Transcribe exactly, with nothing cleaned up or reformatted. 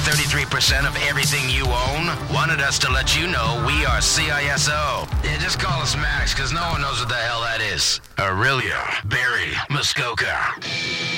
thirty-three percent of everything you own? Wanted us to let you know we are C I S O. Yeah, just call us Max, because no one knows what the hell that is. Aurelia, Barry, Muskoka.